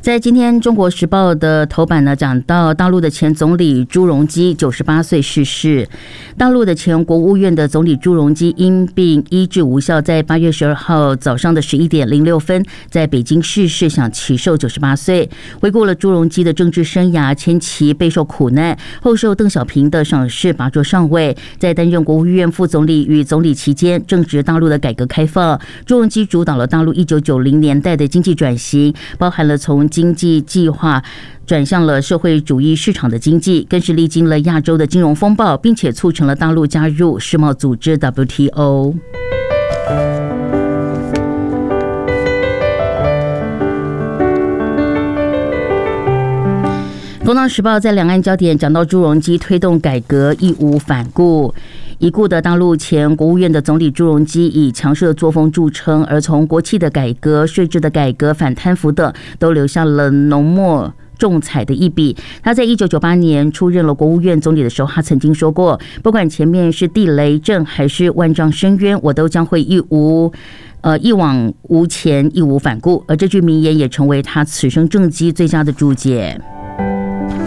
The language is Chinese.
在今天《中国时报》的头版呢，讲到大陆的前总理朱镕基98岁逝世。大陆的前国务院的总理朱镕基因病医治无效，在8月12号早上的11点06分，在北京逝世，享其寿98岁。回顾了朱镕基的政治生涯，前期备受苦难，后受邓小平的赏识，拔擢上位。在担任国务院副总理与总理期间，正值大陆的改革开放。朱镕基主导了大陆1990年代的经济转型，包含了从经济计划转向了社会主义市场的经济，更是历经了亚洲的金融风暴，并且促成了大陆加入世贸组织 WTO。工商时报在两岸焦点讲到朱镕基推动改革义无反顾。已故的大陆前国务院的总理朱镕基以强势的作风著称，而从国企的改革、税制的改革、反贪腐等，都留下了浓墨重彩的一笔。他在1998年出任了国务院总理的时候，他曾经说过，不管前面是地雷阵还是万丈深渊，我都将会一往无前，义无反顾。而这句名言也成为他此生政绩最佳的注解。